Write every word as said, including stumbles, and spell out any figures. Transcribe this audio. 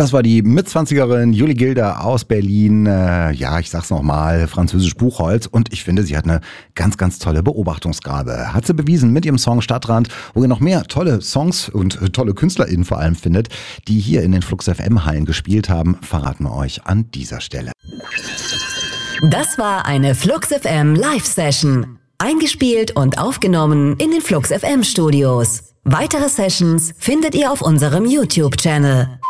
Das war die Mitzwanzigerin Julie Gilder aus Berlin. Äh, ja, ich sag's nochmal, französisch Buchholz. Und ich finde, sie hat eine ganz, ganz tolle Beobachtungsgabe. Hat sie bewiesen mit ihrem Song Stadtrand, wo ihr noch mehr tolle Songs und äh, tolle KünstlerInnen vor allem findet, die hier in den Flux F M-Hallen gespielt haben, verraten wir euch an dieser Stelle. Das war eine Flux F M Live-Session. Eingespielt und aufgenommen in den Flux F M Studios. Weitere Sessions findet ihr auf unserem YouTube-Channel.